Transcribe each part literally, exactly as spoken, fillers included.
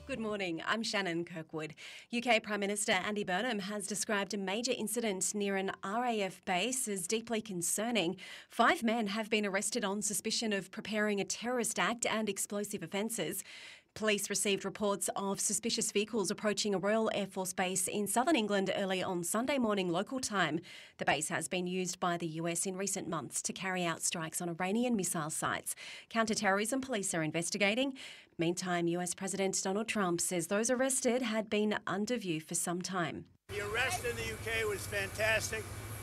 Good morning, I'm Shannon Kirkwood. U K Prime Minister Andy Burnham has described a major incident near an R A F base as deeply concerning. Five men have been arrested on suspicion of preparing a terrorist act and explosive offences. Police received reports of suspicious vehicles approaching a Royal Air Force base in southern England early on Sunday morning local time. The base has been used by the U S in recent months to carry out strikes on Iranian missile sites. Counter-terrorism police are investigating. Meantime, U S President Donald Trump says those arrested had been under view for some time. The arrest in the U K was fantastic.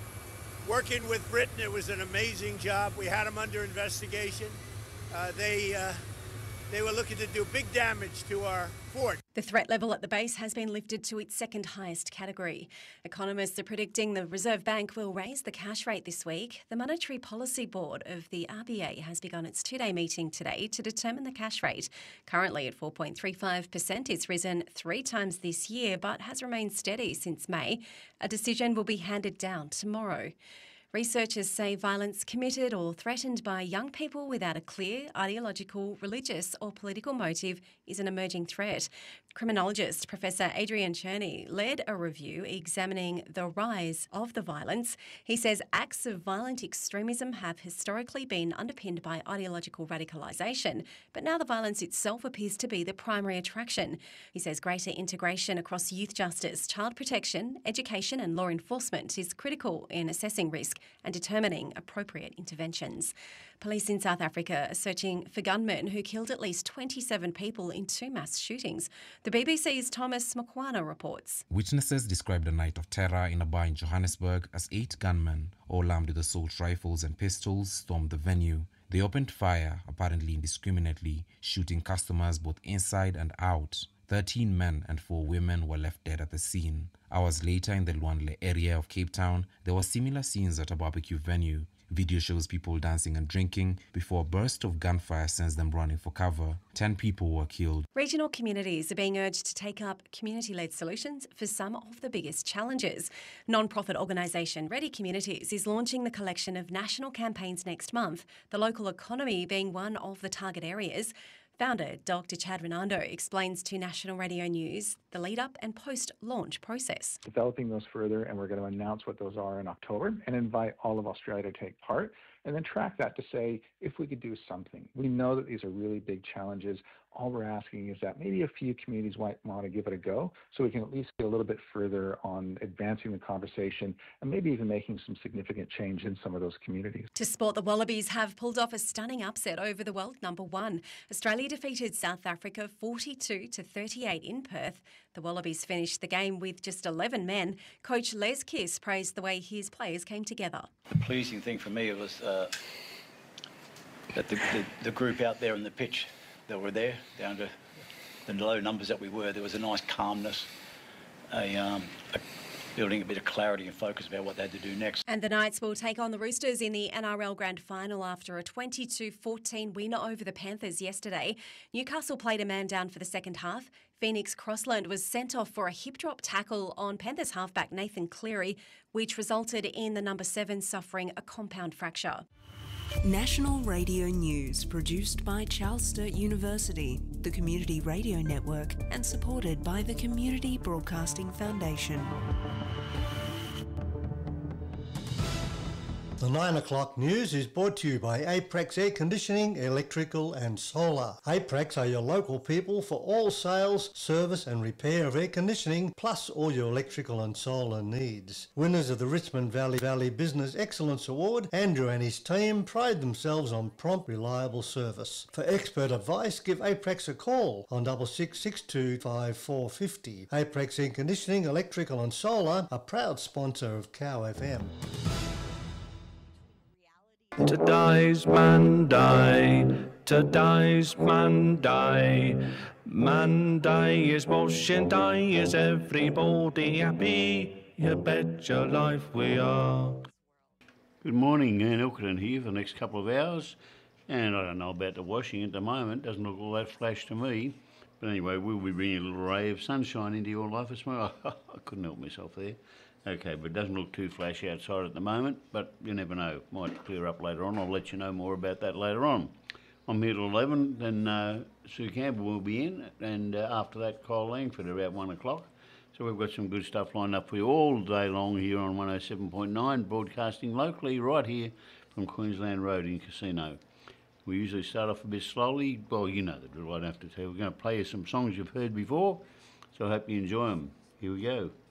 Working with Britain, it was an amazing job. We had them under investigation. Uh, they... Uh, They were looking to do big damage to our fort. The threat level at the base has been lifted to its second highest category. Economists are predicting the Reserve Bank will raise the cash rate this week. The Monetary Policy Board of the R B A has begun its two-day meeting today to determine the cash rate. Currently at four point three five percent, it's risen three times this year but has remained steady since May. A decision will be handed down tomorrow. Researchers say violence committed or threatened by young people without a clear ideological, religious or political motive is an emerging threat. Criminologist Professor Adrian Cherney led a review examining the rise of the violence. He says acts of violent extremism have historically been underpinned by ideological radicalisation, but now the violence itself appears to be the primary attraction. He says greater integration across youth justice, child protection, education and law enforcement is critical in assessing risk and determining appropriate interventions. Police in South Africa are searching for gunmen who killed at least twenty-seven people in two mass shootings. The B B C's Thomas Mokwana reports. Witnesses described a night of terror in a bar in Johannesburg as eight gunmen, all armed with assault rifles and pistols, stormed the venue. They opened fire, apparently indiscriminately, shooting customers both inside and out. Thirteen men and four women were left dead at the scene. Hours later in the Luandle area of Cape Town, there were similar scenes at a barbecue venue. Video shows people dancing and drinking before a burst of gunfire sends them running for cover. Ten people were killed. Regional communities are being urged to take up community-led solutions for some of the biggest challenges. Non-profit organisation Ready Communities is launching the collection of national campaigns next month, the local economy being one of the target areas. Founder Doctor Chad Renando explains to National Radio News the lead-up and post-launch process. Developing those further, and we're going to announce what those are in October and invite all of Australia to take part, and then track that to say if we could do something. We know that these are really big challenges. All we're asking is that maybe a few communities might want to give it a go so we can at least get a little bit further on advancing the conversation and maybe even making some significant change in some of those communities. To sport, the Wallabies have pulled off a stunning upset over the world number one. Australia defeated South Africa forty-two to thirty-eight in Perth. The Wallabies finished the game with just eleven men. Coach Les Kiss praised the way his players came together. The pleasing thing for me was uh, that the, the, the group out there on the pitch that were there, down to the low numbers that we were, there was a nice calmness, a, um, a building a bit of clarity and focus about what they had to do next. And the Knights will take on the Roosters in the N R L Grand Final after a twenty-two fourteen win over the Panthers yesterday. Newcastle played a man down for the second half. Phoenix Crossland was sent off for a hip drop tackle on Panthers halfback Nathan Cleary, which resulted in the number seven suffering a compound fracture. National Radio News, produced by Charles Sturt University, the Community Radio Network, and supported by the Community Broadcasting Foundation. The nine o'clock news is brought to you by Aprex Air Conditioning, Electrical and Solar. Aprex are your local people for all sales, service and repair of air conditioning, plus all your electrical and solar needs. Winners of the Richmond Valley Valley Business Excellence Award, Andrew and his team pride themselves on prompt, reliable service. For expert advice, give Aprex a call on six six six two five four five zero. Aprex Air Conditioning, Electrical and Solar, a proud sponsor of Cow F M. Today's Monday, today's Monday. Monday is washing day, is everybody happy? You bet your life we are. Good morning, Ian Ilkerton here for the next couple of hours. And I don't know about the washing at the moment, doesn't look all that flash to me. But anyway, we'll be bringing a little ray of sunshine into your life as well. I couldn't help myself there. Okay, but it doesn't look too flashy outside at the moment, but you never know. Might clear up later on. I'll let you know more about that later on. I'm here till eleven, then uh, Sue Campbell will be in, and uh, after that, Kyle Langford at about one o'clock. So we've got some good stuff lined up for you all day long here on one oh seven point nine, broadcasting locally right here from Queensland Road in Casino. We usually start off a bit slowly. Well, you know the drill, I don't have to tell you. We're going to play you some songs you've heard before, so I hope you enjoy them. Here we go.